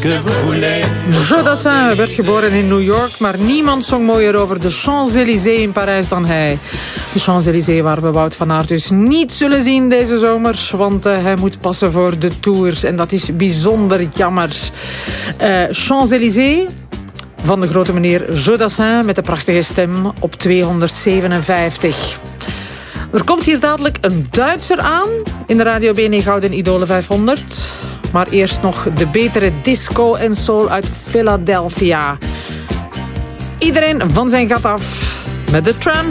que vous voulez. Joe Dassin werd geboren in New York, maar niemand zong mooier over de Champs-Élysées in Parijs dan hij. De Champs-Élysées waar we Wout van Aert dus niet zullen zien deze zomer, want hij moet passen voor de Tour. En dat is bijzonder jammer. Champs-Élysées van de grote meneer Joe Dassin met de prachtige stem op 257. Er komt hier dadelijk een Duitser aan in de Radio BNE Gouden Idolen 500. Maar eerst nog de betere disco en soul uit Philadelphia. Iedereen van zijn gat af met de Tramp.